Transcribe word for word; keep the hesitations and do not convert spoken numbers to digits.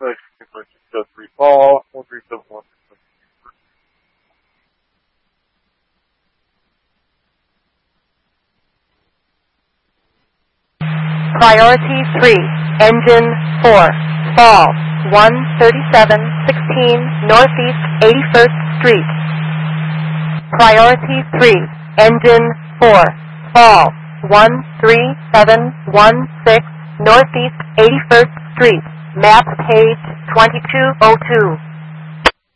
Just recall, one three seven one. Priority three, Engine four, fall, one thirty-seven sixteen Northeast eighty-first Street. Priority three, Engine four, fall, one three seven one six Northeast eighty-first Street. Map page twenty-two oh two.